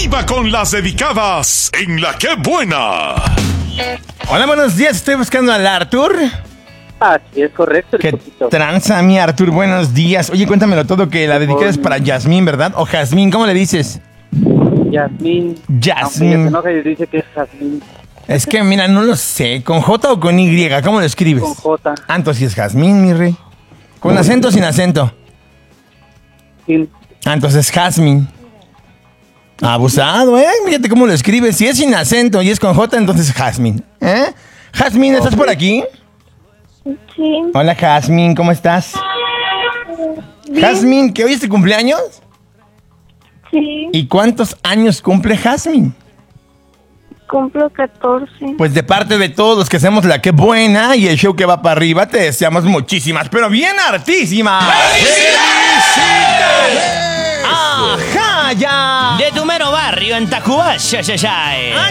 arriba con las dedicadas en La Qué Buena. Hola, buenos días. Estoy buscando al Arthur. Sí, es correcto. ¿Qué tranza, mi Arthur? Buenos días. Oye, cuéntamelo todo, que la dedicada es para Yasmín, ¿verdad? O Jazmín, ¿cómo le dices? Yasmín. Yasmín. Aunque se enoja y dice que es Jazmín. Es que, mira, no lo sé. ¿Con J o con Y? ¿Cómo lo escribes? Con J. Ah, entonces sí es Jazmín, mi rey. ¿Con acento o sin acento? Sin. Ah, entonces Jazmín. Abusado, ¿eh? Fíjate cómo lo escribes. Si es sin acento y es con J, entonces Jazmín. ¿Eh? Jazmín, ¿estás por aquí? Sí. Hola, Jazmín, ¿cómo estás? Jazmín, ¿que hoy es tu cumpleaños? Sí. ¿Y cuántos años cumple Jazmín? Cumplo 14. Pues de parte de todos los que hacemos La Qué Buena y el show que va para arriba, te deseamos muchísimas, pero bien hartísimas. ¡Felicidades! ¡Ajá, ya! De tu mero barrio en Tacubaya,